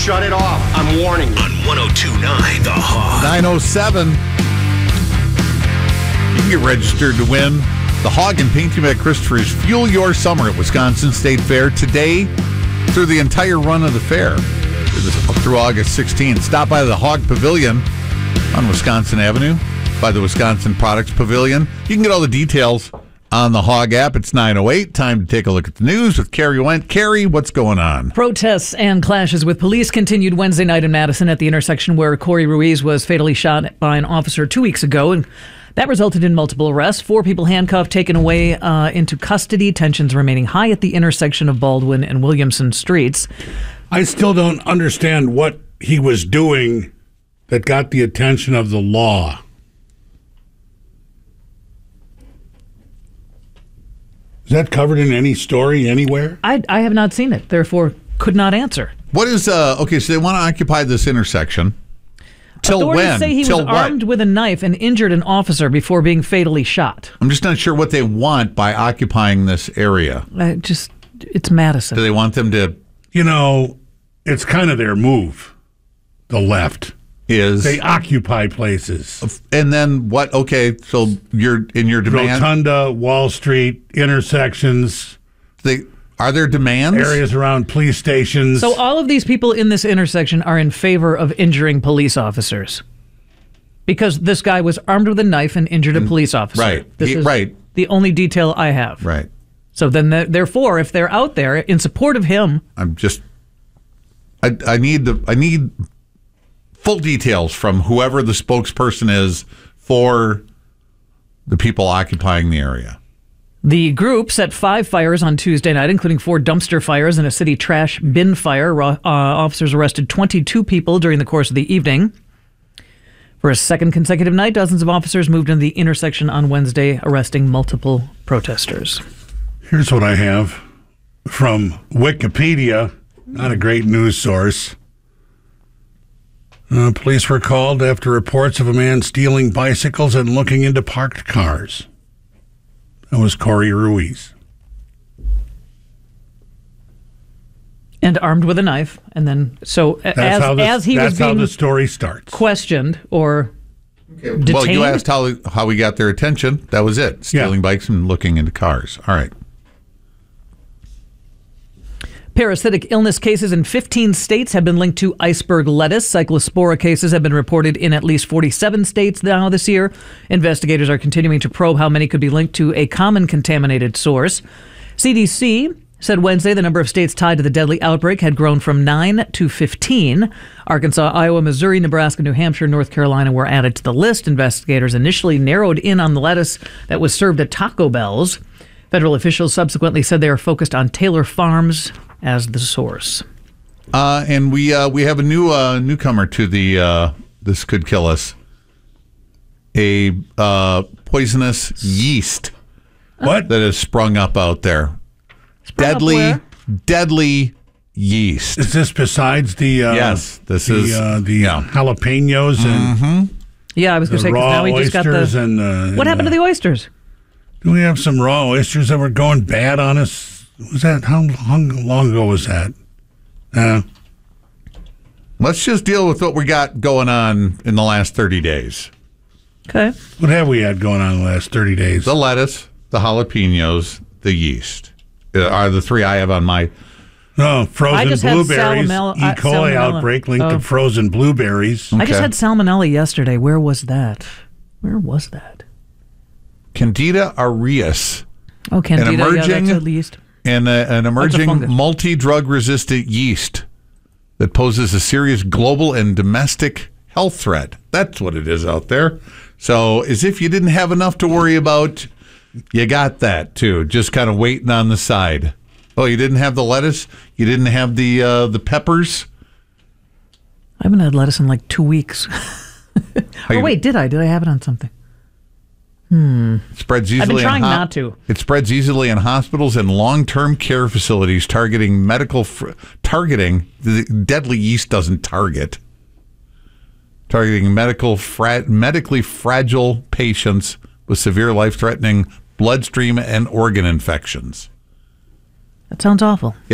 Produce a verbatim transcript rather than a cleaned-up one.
Shut it off. I'm warning you. On one oh two point nine The Hog. nine oh seven. You can get registered to win the Hog and Paint Team at Christopher's Fuel Your Summer at Wisconsin State Fair today through the entire run of the fair. Through August sixteenth. Stop by the Hog Pavilion on Wisconsin Avenue by the Wisconsin Products Pavilion. You can get all the details on the Hog app. It's nine oh eight. Time to take a look at the news with Carrie Went. Carrie, what's going on? Protests and clashes with police continued Wednesday night in Madison at the intersection where Corey Ruiz was fatally shot by an officer two weeks ago. And that resulted in multiple arrests. Four people handcuffed, taken away uh, into custody. Tensions remaining high at the intersection of Baldwin and Williamson Streets. I still don't understand what he was doing that got the attention of the law. Is that covered in any story anywhere? I, I have not seen it, therefore could not answer. What is, uh, okay, so they want to occupy this intersection. Till Authorities when? say he Till was what? armed with a knife and injured an officer before being fatally shot. I'm just not sure what they want by occupying this area. I just, it's Madison. Do they want them to... You know, it's kind of their move, the left. Is They occupy places. And then what? Okay, so you're in your demand. Rotunda, Wall Street, intersections, They are there demands? areas around police stations. So all of these people in this intersection are in favor of injuring police officers because this guy was armed with a knife and injured a police officer. right. This He- is right. the only detail I have. Right. So then, the, therefore, if they're out there in support of him, I'm just. I I need the I need full details from whoever the spokesperson is for the people occupying the area. the group set five fires on Tuesday night, including four dumpster fires and a city trash bin fire. Uh, officers arrested twenty-two people during the course of the evening. For a second consecutive night, dozens of officers moved into the intersection on Wednesday, arresting multiple protesters. Here's what I have from Wikipedia, not a great news source. Uh, police were called after reports of a man stealing bicycles and looking into parked cars. That was Corey Ruiz. And armed with a knife. And then, so That's as, how the, as he that's was how being the story starts. questioned or detained. Well, you asked how how we got their attention. That was it. Stealing Yeah. bikes and looking into cars. All right. Parasitic illness cases in fifteen states have been linked to iceberg lettuce. Cyclospora cases have been reported in at least forty-seven states now this year. Investigators are continuing to probe how many could be linked to a common contaminated source. C D C said Wednesday the number of states tied to the deadly outbreak had grown from nine to fifteen. Arkansas, Iowa, Missouri, Nebraska, New Hampshire, North Carolina were added to the list. Investigators initially narrowed in on the lettuce that was served at Taco Bell's. Federal officials subsequently said they are focused on Taylor Farms as the source. Uh, and we uh, we have a new uh, newcomer to the uh, This Could Kill Us. A uh, poisonous yeast What? that has sprung up out there. Sprung up deadly, where? deadly yeast. Is this besides the uh, Yes, this the, is- uh, the yeah. jalapenos and Yeah, I was going the to say, because raw now we just got oysters the... and uh, What and, happened to uh, the oysters? Do we have some raw oysters that were going bad on us? Was that how long, long ago was that? Uh, Let's just deal with what we got going on in the last thirty days. Okay. what have we had going on in the last thirty days? The lettuce, the jalapenos, the yeast uh, are the three I have on my... No, I frozen just had blueberries. salmonella- E. uh, coli salmonella. outbreak linked Oh. to frozen blueberries. I just Okay. had salmonella yesterday. Where was that? Where was that? Candida aureus, Oh, Candida. An yeah, emerging- that's at least. and a, an emerging fungus. multi-drug resistant yeast that poses a serious global and domestic health threat. That's what it is out there. So as if you didn't have enough to worry about, you got that too, just kind of waiting on the side. Oh, you didn't have the lettuce? You didn't have the uh, the peppers? I haven't had lettuce in like two weeks. How Oh, you- wait, did I? Did I have it on something? It spreads easily. I've been in trying ho- not to. It spreads easily in hospitals and long-term care facilities, targeting medical fr- targeting the deadly yeast doesn't target. Targeting medical fra- medically fragile patients with severe life-threatening bloodstream and organ infections. That sounds awful.